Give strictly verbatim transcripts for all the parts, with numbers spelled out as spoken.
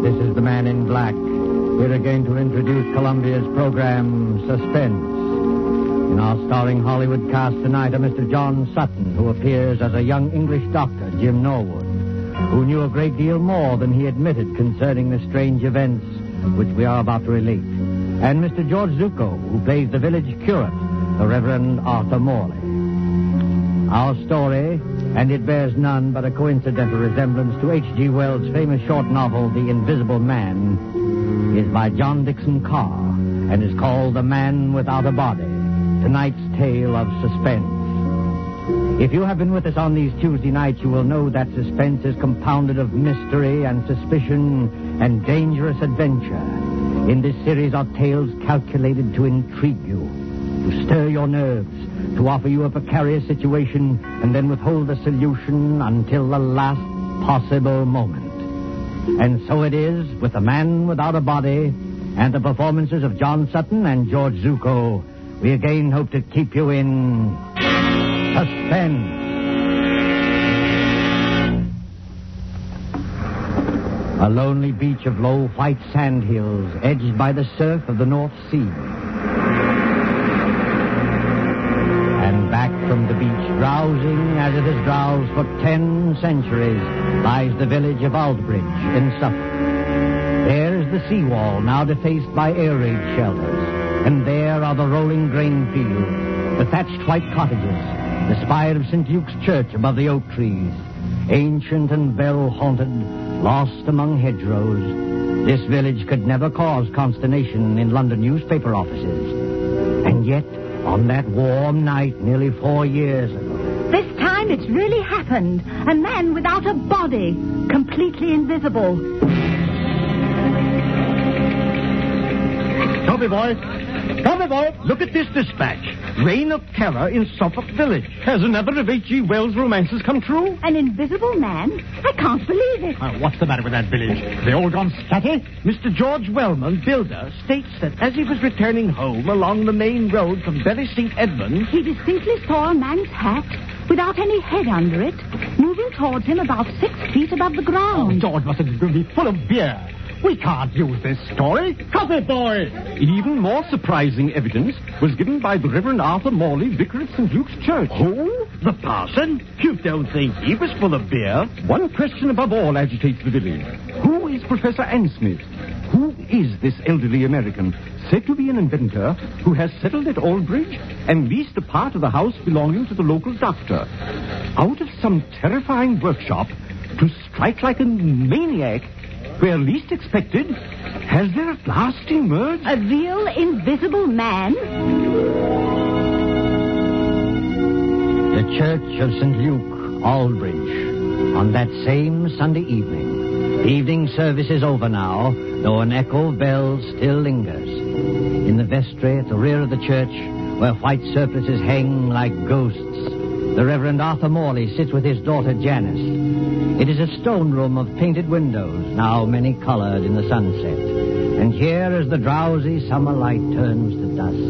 This is the Man in Black. We're going to introduce Columbia's program, Suspense. In our starring Hollywood cast tonight are Mister John Sutton, who appears as a young English doctor, Jim Norwood, who knew a great deal more than he admitted concerning the strange events which we are about to relate. And Mister George Zuko, who plays the village curate, the Reverend Arthur Morley. Our story, and it bears none but a coincidental resemblance to H G Wells' famous short novel, The Invisible Man, is by John Dixon Carr, and is called The Man Without a Body, tonight's tale of suspense. If you have been with us on these Tuesday nights, you will know that suspense is compounded of mystery and suspicion and dangerous adventure. In this series are tales calculated to intrigue you, to stir your nerves, to offer you a precarious situation, and then withhold the solution until the last possible moment. And so it is with The Man Without a Body and the performances of John Sutton and George Zuko. We again hope to keep you in suspense. A lonely beach of low white sand hills edged by the surf of the North Sea. And back from the beach, drowsing as it has drowsed for ten centuries, lies the village of Aldbridge in Suffolk. There is the seawall, now defaced by air raid shelters. And there are the rolling grain fields, the thatched white cottages, the spire of Saint Luke's Church above the oak trees, ancient and bell-haunted, lost among hedgerows. This village could never cause consternation in London newspaper offices. And yet, on that warm night nearly four years ago... This time it's really happened. A man without a body, completely invisible. Copy, boy. Copy, boy. Look at this dispatch. Reign of terror in Suffolk Village. Has another of H G Wells' romances come true? An invisible man? I can't believe it. Oh, what's the matter with that village? They all gone scatty? Mister George Wellman, builder, states that as he was returning home along the main road from Bury Saint Edmunds... He distinctly saw a man's hat, without any head under it, moving towards him about six feet above the ground. Oh, George must have been full of beer. We can't use this story. Copy, boy! Even more surprising evidence was given by the Reverend Arthur Morley, vicar of Saint Luke's Church. Who? The parson? You don't think he was full of beer? One question above all agitates the village. Who is Professor Ansmith? Who is this elderly American, said to be an inventor, who has settled at Aldbridge and leased a part of the house belonging to the local doctor? Out of some terrifying workshop, to strike like a maniac, where least expected, has there at last emerged... A real invisible man? The Church of Saint Luke, Aldbridge, on that same Sunday evening. The evening service is over now, though an echo of bells still lingers. In the vestry at the rear of the church, where white surplices hang like ghosts, the Reverend Arthur Morley sits with his daughter Janice. It is a stone room of painted windows, now many-colored in the sunset. And here, as the drowsy summer light turns to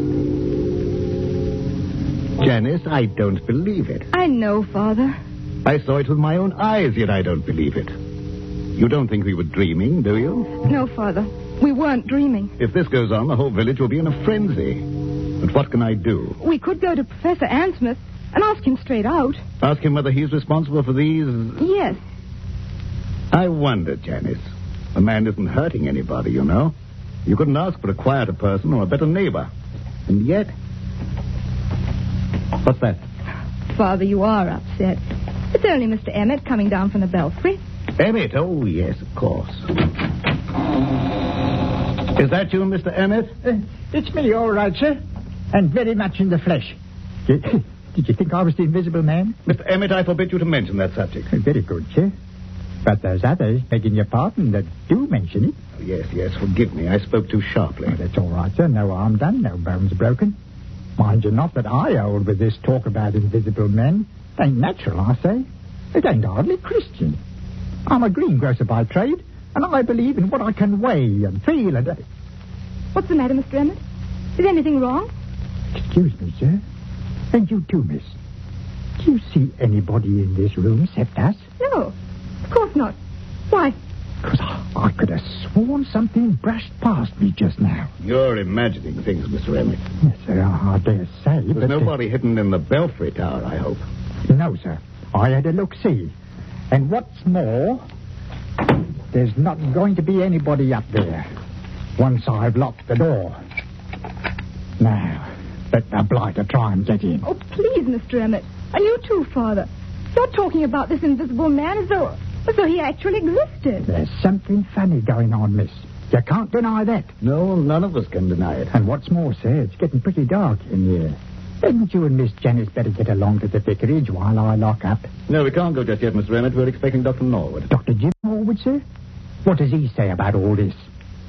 dusk... Janice, I don't believe it. I know, Father. I saw it with my own eyes, yet I don't believe it. You don't think we were dreaming, do you? No, Father. We weren't dreaming. If this goes on, the whole village will be in a frenzy. But what can I do? We could go to Professor Ansmith and ask him straight out. Ask him whether he's responsible for these... Yes. I wonder, Janice. The man isn't hurting anybody, you know. You couldn't ask for a quieter person or a better neighbor. And yet... What's that? Father, you are upset. It's only Mister Emmett coming down from the belfry. Emmett? Oh, yes, of course. Is that you, Mister Emmett? Uh, it's me, all right, sir. And very much in the flesh. Did, did you think I was the invisible man? Mister Emmett, I forbid you to mention that subject. Very good, sir. But there's others, begging your pardon, that do mention it. Oh, yes, yes, forgive me. I spoke too sharply. Oh, that's all right, sir. No harm done, no bones broken. Mind you not that I hold with this talk about invisible men. Ain't natural, I say. It ain't hardly Christian. I'm a greengrocer by trade, and I believe in what I can weigh and feel and... What's the matter, Mister Emmett? Is anything wrong? Excuse me, sir. And you too, miss. Do you see anybody in this room except us? No, of course not. Why? Because I, I could have sworn something brushed past me just now. You're imagining things, Mister Emmett. Yes, sir, I, I dare say. There's but, nobody hidden in the belfry tower, I hope. Uh, no, sir. I had a look-see. And what's more, there's not going to be anybody up there once I've locked the door. Now, let the blighter try and get in. Oh, please, Mister Emmett. And you too, Father. You're talking about this invisible man as though, as though he actually existed. There's something funny going on, miss. You can't deny that. No, none of us can deny it. And what's more, sir, it's getting pretty dark in here. Hadn't you and Miss Janice better get along to the vicarage while I lock up? No, we can't go just yet, Mister Emmett. We're expecting Doctor Norwood. Doctor Jim Norwood, sir? What does he say about all this?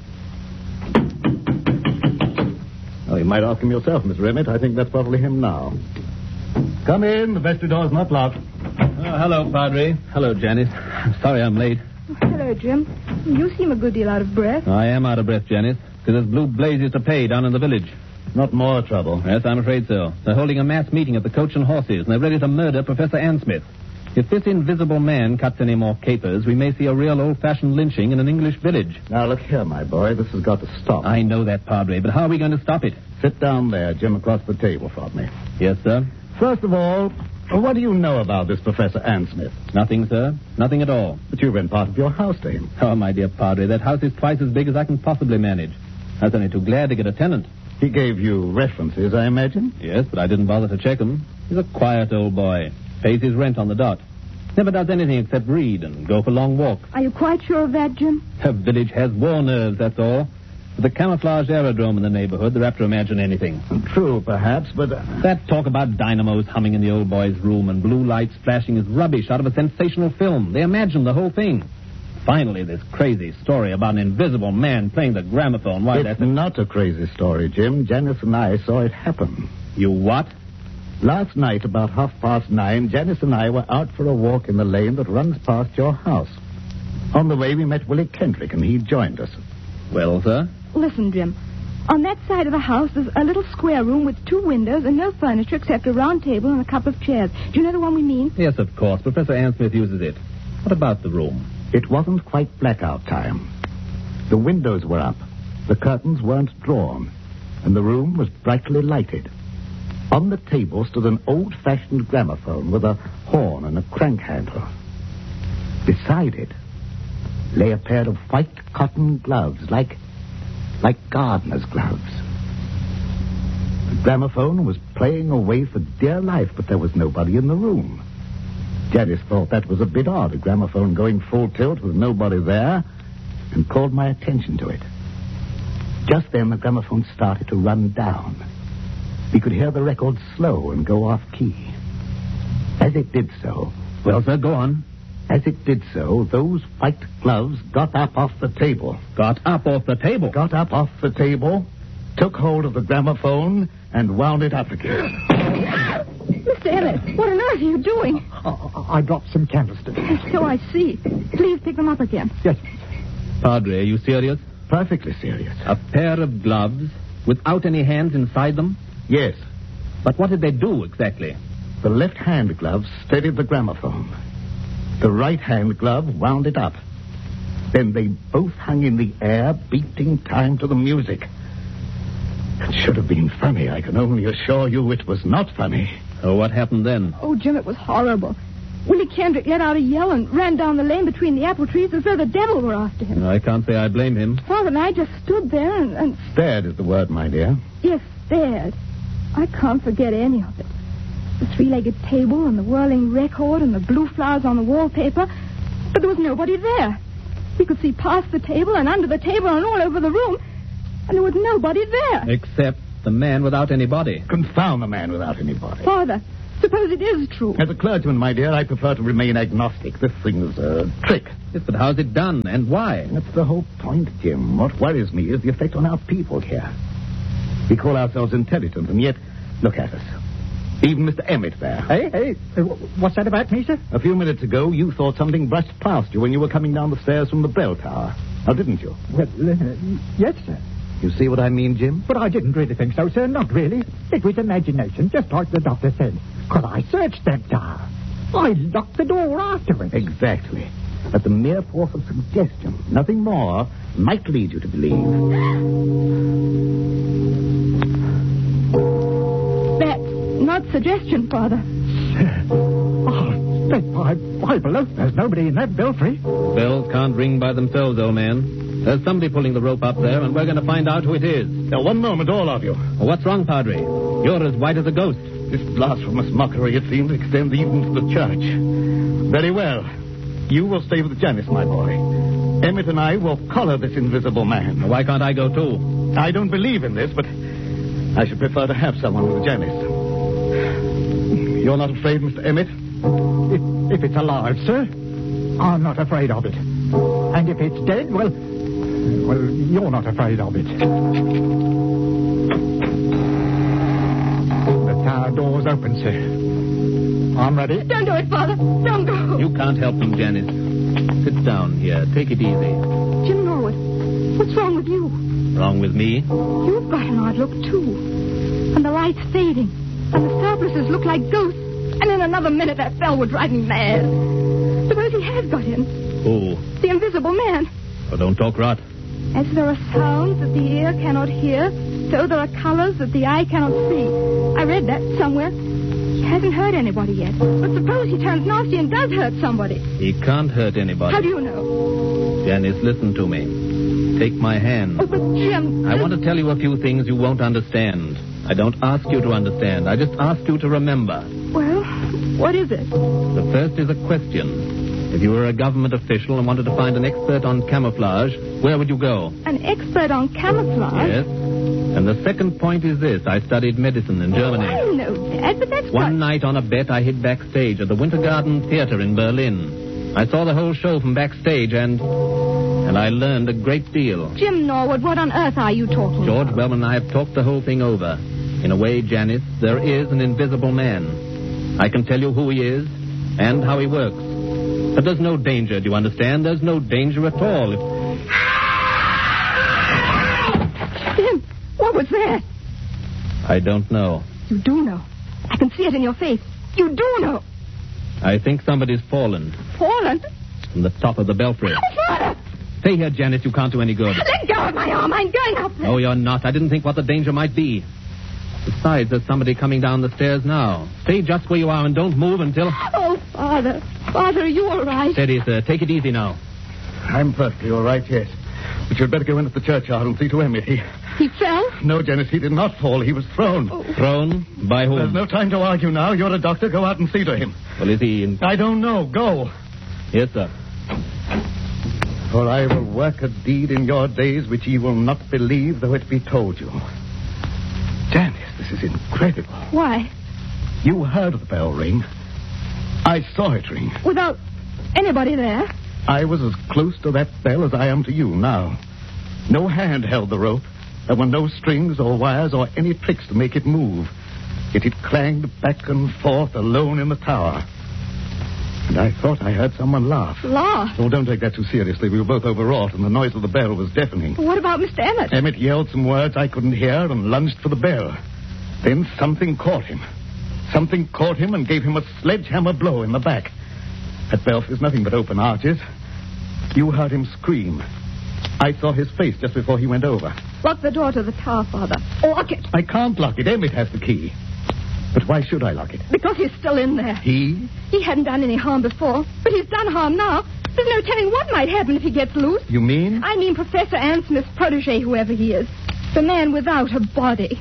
Oh, you might ask him yourself, Mister Emmett. I think that's probably him now. Come in. The vestry door's not locked. Oh, hello, Padre. Hello, Janice. I'm sorry I'm late. Oh, hello, Jim. You seem a good deal out of breath. I am out of breath, Janice, because there's blue blazes to pay down in the village. Not more trouble. Yes, I'm afraid so. They're holding a mass meeting at the Coach and Horses, and they're ready to murder Professor Ansmith. If this invisible man cuts any more capers, we may see a real old-fashioned lynching in an English village. Now, look here, my boy. This has got to stop. I know that, Padre, but how are we going to stop it? Sit down there, Jim, across the table from me. Yes, sir. First of all, what do you know about this Professor Ansmith? Nothing, sir. Nothing at all. But you rent part of your house to him. Oh, my dear Padre, that house is twice as big as I can possibly manage. I was only too glad to get a tenant. He gave you references, I imagine? Yes, but I didn't bother to check them. He's a quiet old boy. Pays his rent on the dot. Never does anything except read and go for long walks. Are you quite sure of that, Jim? The village has war nerves, that's all. With the camouflaged aerodrome in the neighborhood, they're apt to imagine anything. True, perhaps, but... Uh... That talk about dynamos humming in the old boy's room and blue lights flashing is rubbish out of a sensational film. They imagine the whole thing. Finally, this crazy story about an invisible man playing the gramophone. Why, it's that's... not a crazy story, Jim. Janice and I saw it happen. You what? Last night, about half past nine, Janice and I were out for a walk in the lane that runs past your house. On the way, we met Willie Kendrick, and he joined us. Well, sir? Listen, Jim. On that side of the house, there's a little square room with two windows and no furniture except a round table and a couple of chairs. Do you know the one we mean? Yes, of course. Professor Ansmith uses it. What about the room? It wasn't quite blackout time. The windows were up, the curtains weren't drawn, and the room was brightly lighted. On the table stood an old-fashioned gramophone with a horn and a crank handle. Beside it lay a pair of white cotton gloves, like, like gardener's gloves. The gramophone was playing away for dear life, but there was nobody in the room. Janice thought that was a bit odd, a gramophone going full tilt with nobody there, and called my attention to it. Just then, the gramophone started to run down. We could hear the record slow and go off key. As it did so... Well, sir, go on. As it did so, those white gloves got up off the table. Got up off the table? Got up off the table, took hold of the gramophone, and wound it up again. Mister Emmett, what on earth are you doing? I, I dropped some candlesticks. So I see. Please pick them up again. Yes. Padre, are you serious? Perfectly serious. A pair of gloves without any hands inside them? Yes. But what did they do exactly? The left-hand glove steadied the gramophone. The right-hand glove wound it up. Then they both hung in the air, beating time to the music. It should have been funny. I can only assure you it was not funny. Oh, what happened then? Oh, Jim, it was horrible. Willie Kendrick let out a yell and ran down the lane between the apple trees as though the devil were after him. I can't say I blame him. Father and I just stood there and... and... Stared is the word, my dear. Yes, stared. I can't forget any of it. The three-legged table and the whirling record and the blue flowers on the wallpaper. But there was nobody there. We could see past the table and under the table and all over the room. And there was nobody there. Except the man without any body. Confound the man without any body. Father, suppose it is true. As a clergyman, my dear, I prefer to remain agnostic. This thing's a trick. Yes, but how's it done and why? That's the whole point, Jim. What worries me is the effect on our people here. We call ourselves intelligent, and yet, look at us. Even Mister Emmett there. Hey, hey, uh, what's that about me, sir? A few minutes ago, you thought something brushed past you when you were coming down the stairs from the bell tower. Now, didn't you? Well, uh, yes, sir. You see what I mean, Jim? But I didn't really think so, sir. Not really. It was imagination, just like the doctor said. Because I searched that tower. I locked the door after it. Exactly. that the mere force of suggestion, nothing more, might lead you to believe. That's not suggestion, Father. Oh, why, why, below, there's nobody in that belfry. Bells can't ring by themselves, old man. There's somebody pulling the rope up there, and we're going to find out who it is. Now, one moment, all of you. Well, what's wrong, Padre? You're as white as a ghost. This blasphemous mockery, it seems, extends even to the church. Very well. You will stay with Janice, my boy. Emmett and I will collar this invisible man. Why can't I go, too? I don't believe in this, but I should prefer to have someone with Janice. You're not afraid, Mister Emmett? If, if it's alive, sir, I'm not afraid of it. And if it's dead, well, well, you're not afraid of it. The tower door's open, sir. I'm ready. Don't do it, Father. Don't go. You can't help him, Janice. Sit down here. Take it easy. Jim Norwood, what's wrong with you? Wrong with me? You've got an odd look, too. And the light's fading. And the surplices look like ghosts. And in another minute, that bell would drive me mad. Suppose he has got in. Who? The invisible man. Oh, don't talk rot. As there are sounds that the ear cannot hear, so there are colors that the eye cannot see. I read that somewhere. He hasn't hurt anybody yet. But suppose he turns nasty and does hurt somebody. He can't hurt anybody. How do you know? Janice, listen to me. Take my hand. Oh, but Jim... I want to tell you a few things you won't understand. I don't ask you to understand. I just ask you to remember. Well, what is it? The first is a question. If you were a government official and wanted to find an expert on camouflage, where would you go? An expert on camouflage? Yes. And the second point is this. I studied medicine in Germany. Oh, I know, Dad, but that's One not... night on a bet, I hid backstage at the Winter Garden Theater in Berlin. I saw the whole show from backstage, and... and I learned a great deal. Jim Norwood, what on earth are you talking George about? Wellman and I have talked the whole thing over. In a way, Janice, there is an invisible man. I can tell you who he is and how he works. But there's no danger, do you understand? There's no danger at all. If... Jim, what was that? I don't know. You do know. I can see it in your face. You do know. I think somebody's fallen Fallen? from the top of the belfry. Father! Stay here, Janice. You can't do any good. Let go of my arm. I'm going up there. No, you're not. I didn't think what the danger might be. Besides, there's somebody coming down the stairs now. Stay just where you are and don't move until... Oh, Father. Father, are you all right? Steady, sir. Take it easy now. I'm perfectly all right, yes. But you'd better go into the churchyard and see to Emmett. He... He fell? No, Janice, he did not fall. He was thrown. Oh. Thrown? By whom? There's no time to argue now. You're a doctor. Go out and see to him. Well, is he in... I don't know. Go. Yes, sir. For I will work a deed in your days which ye will not believe, though it be told you. Janice, this is incredible. Why? You heard the bell ring. I saw it ring. Without anybody there? I was as close to that bell as I am to you now. No hand held the rope. There were no strings or wires or any tricks to make it move. Yet it clanged back and forth alone in the tower. And I thought I heard someone laugh. Laugh? Oh, don't take that too seriously. We were both overwrought, and the noise of the bell was deafening. What about Mister Emmett? Emmett yelled some words I couldn't hear and lunged for the bell. Then something caught him. Something caught him and gave him a sledgehammer blow in the back. That belfry's nothing but open arches. You heard him scream. I saw his face just before he went over. Lock the door to the tower, Father. Lock it. I can't lock it. Emmett has the key. But why should I lock it? Because he's still in there. He? He hadn't done any harm before, but he's done harm now. There's no telling what might happen if he gets loose. You mean? I mean Professor Ann Smith's protege, whoever he is. The man without a body.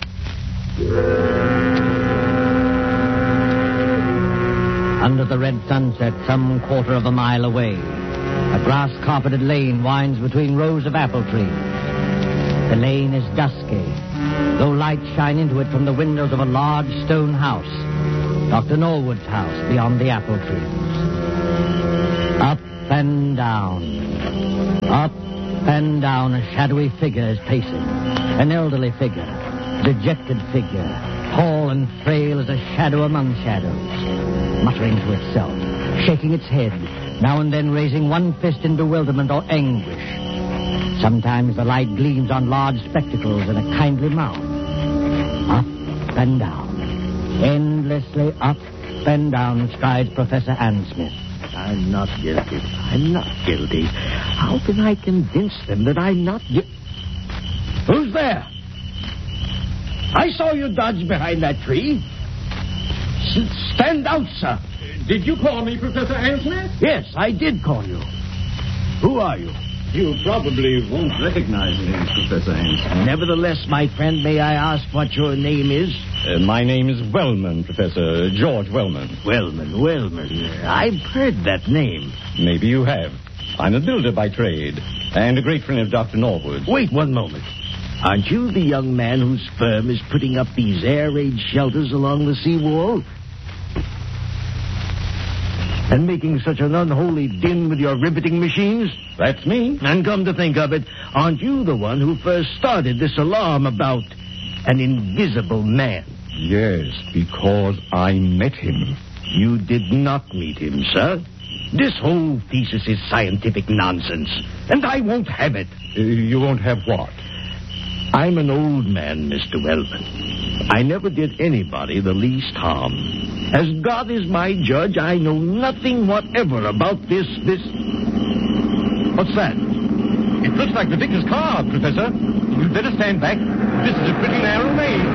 Under the red sunset, some quarter of a mile away, a grass-carpeted lane winds between rows of apple trees. The lane is dusky, though lights shine into it from the windows of a large stone house, Doctor Norwood's house beyond the apple trees. Up and down, up and down, a shadowy figure is pacing. An elderly figure, dejected figure, tall and frail as a shadow among shadows, muttering to itself, shaking its head, now and then raising one fist in bewilderment or anguish. Sometimes the light gleams on large spectacles and a kindly mouth. Up and down, endlessly up and down strides Professor Ann Smith, I'm not guilty. I'm not guilty. How can I convince them that I'm not guilty? Who's there? I saw you dodge behind that tree. S- stand out, sir. Did you call me, Professor Ansmith? Yes, I did call you. Who are you? You probably won't recognize me, Professor Ansmith. Nevertheless, my friend, may I ask what your name is? Uh, my name is Wellman, Professor. George Wellman. Wellman, Wellman. I've heard that name. Maybe you have. I'm a builder by trade, and a great friend of Doctor Norwood. Wait one moment. Aren't you the young man whose firm is putting up these air raid shelters along the seawall? And making such an unholy din with your riveting machines? That's me. And come to think of it, aren't you the one who first started this alarm about an invisible man? Yes, because I met him. You did not meet him, sir. This whole thesis is scientific nonsense, and I won't have it. Uh, you won't have what? I'm an old man, Mister Wellman. I never did anybody the least harm. As God is my judge, I know nothing whatever about this, this... What's that? It looks like the vicar's car, Professor. You'd better stand back. This is a pretty narrow lane.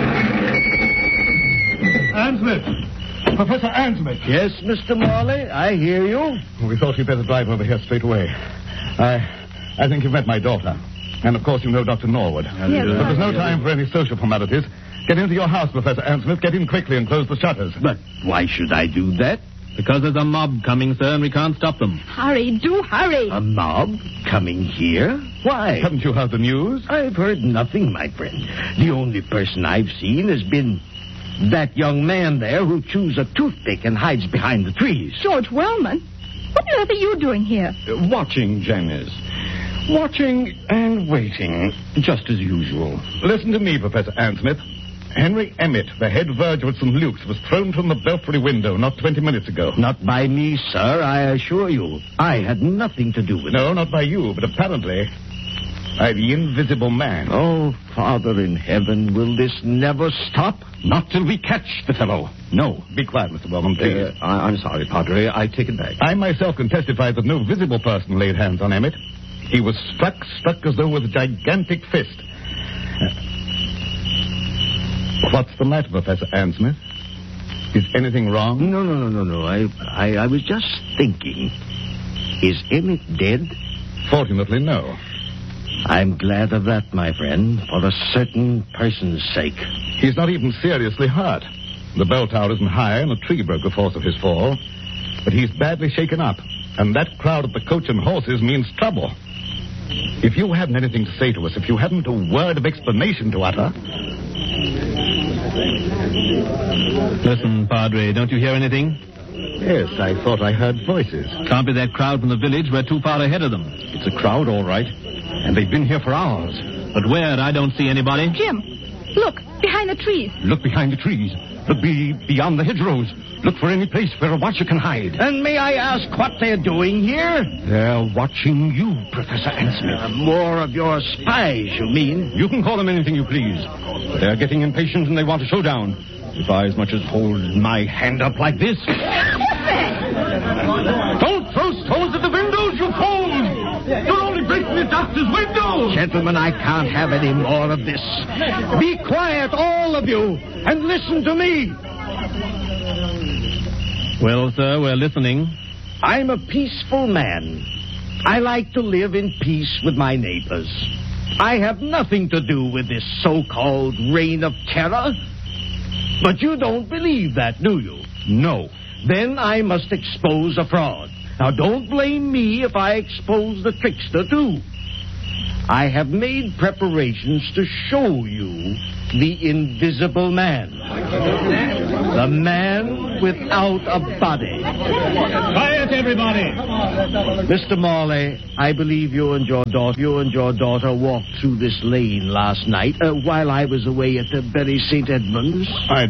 Ansmith! Professor Ansmith! Yes, Mister Morley, I hear you. We thought you'd better drive over here straight away. I, I think you've met my daughter. And, of course, you know Doctor Norwood. Yes, but there's no yes. time for any social formalities. Get into your house, Professor Ansmith. Get in quickly and close the shutters. But why should I do that? Because there's a mob coming, sir, and we can't stop them. Hurry, do hurry. A mob coming here? Why? Haven't you heard the news? I've heard nothing, my friend. The only person I've seen has been that young man there who chews a toothpick and hides behind the trees. George Wellman? What on earth are you doing here? Uh, watching, Janice. Watching and waiting, just as usual. Listen to me, Professor Ansmith. Henry Emmett, the head verger at Saint Luke's, was thrown from the belfry window not twenty minutes ago. Not by me, sir, I assure you. I had nothing to do with it. No, not by you, but apparently by the invisible man. Oh, Father in heaven, will this never stop? Not till we catch the fellow. No. Be quiet, Mister Wellman, please. Uh, I- I'm sorry, Padre. I take it back. I myself can testify that no visible person laid hands on Emmett. He was struck, struck as though with a gigantic fist. Uh, what's the matter, Professor Ansmith? Is anything wrong? No, no, no, no, no. I, I, I was just thinking. Is Emmett dead? Fortunately, no. I'm glad of that, my friend, for a certain person's sake. He's not even seriously hurt. The bell tower isn't high, and a tree broke the force of his fall. But he's badly shaken up, and that crowd at the Coach and Horses means trouble. If you hadn't anything to say to us, if you hadn't a word of explanation to utter... Listen, Padre, don't you hear anything? Yes, I thought I heard voices. Can't be that crowd from the village. We're too far ahead of them. It's a crowd, all right. And they've been here for hours. But where? I don't see anybody. Jim, look, behind the trees. Look behind the trees. Look be beyond the hedgerows. Look for any place where a watcher can hide. And may I ask what they're doing here? They're watching you, Professor Ansmith. Uh, more of your spies, you mean? You can call them anything you please. They're getting impatient and they want a showdown. If I as much as hold my hand up like this... Don't throw stones at the windows, you fools! You're only breaking the doctor's windows! Gentlemen, I can't have any more of this. Be quiet, all of you, and listen to me. Well, sir, we're listening. I'm a peaceful man. I like to live in peace with my neighbors. I have nothing to do with this so-called reign of terror. But you don't believe that, do you? No. Then I must expose a fraud. Now, don't blame me if I expose the trickster, too. I have made preparations to show you the invisible man. The man without a body. Quiet, everybody! Mister Morley, I believe you and your daughter, you and your daughter walked through this lane last night uh, while I was away at the Bury Saint Edmunds. I